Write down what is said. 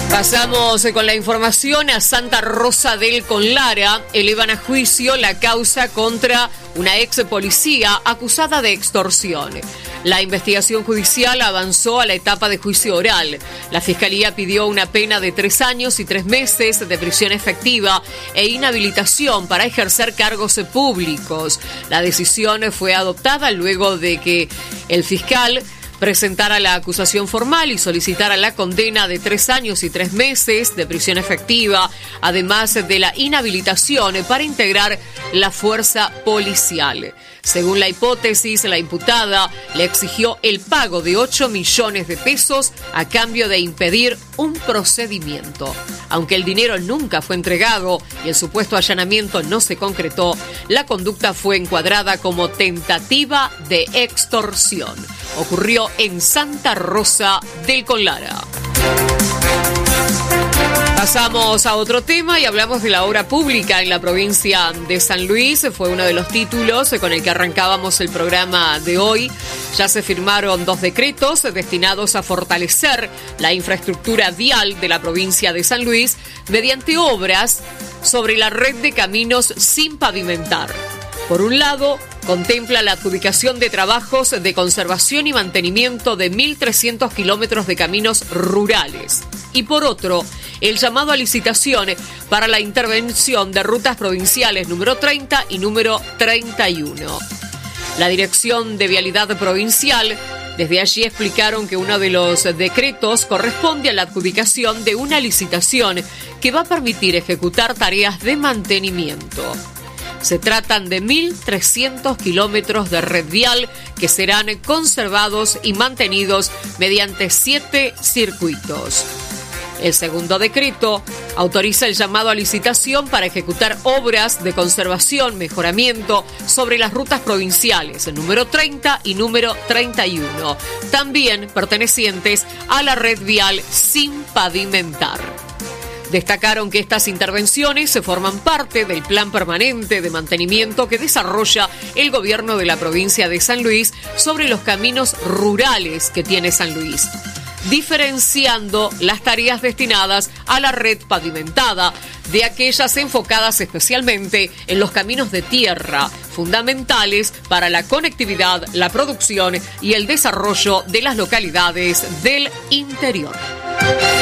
Pasamos con la información a Santa Rosa del Conlara. Elevan a juicio la causa contra una ex policía acusada de extorsión. La investigación judicial avanzó a la etapa de juicio oral. La Fiscalía pidió una pena de 3 años y 3 meses de prisión efectiva e inhabilitación para ejercer cargos públicos. La decisión fue adoptada luego de que el fiscal presentara la acusación formal y solicitara la condena de 3 años y 3 meses de prisión efectiva, además de la inhabilitación para integrar la fuerza policial. Según la hipótesis, la imputada le exigió el pago de 8 millones de pesos a cambio de impedir un procedimiento. Aunque el dinero nunca fue entregado y el supuesto allanamiento no se concretó, la conducta fue encuadrada como tentativa de extorsión. Ocurrió en Santa Rosa del Conlara. Pasamos a otro tema y hablamos de la obra pública en la provincia de San Luis. Fue uno de los títulos con el que arrancábamos el programa de hoy. Ya se firmaron 2 decretos destinados a fortalecer la infraestructura vial de la provincia de San Luis mediante obras sobre la red de caminos sin pavimentar. Por un lado, contempla la adjudicación de trabajos de conservación y mantenimiento de 1.300 kilómetros de caminos rurales. Y por otro, el llamado a licitación para la intervención de rutas provinciales número 30 y número 31. La Dirección de Vialidad Provincial desde allí explicaron que uno de los decretos corresponde a la adjudicación de una licitación que va a permitir ejecutar tareas de mantenimiento. Se tratan de 1.300 kilómetros de red vial que serán conservados y mantenidos mediante 7 circuitos. El segundo decreto autoriza el llamado a licitación para ejecutar obras de conservación, mejoramiento sobre las rutas provinciales número 30 y número 31, también pertenecientes a la red vial sin pavimentar. Destacaron que estas intervenciones se forman parte del plan permanente de mantenimiento que desarrolla el gobierno de la provincia de San Luis sobre los caminos rurales que tiene San Luis, diferenciando las tareas destinadas a la red pavimentada de aquellas enfocadas especialmente en los caminos de tierra, fundamentales para la conectividad, la producción y el desarrollo de las localidades del interior.